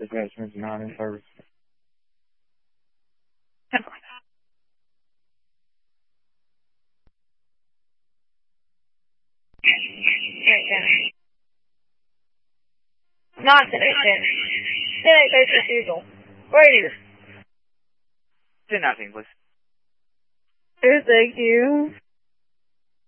attachments not in service. Right down. Not today, then. Today, face as usual. Right here. 10-19, please. Thank you.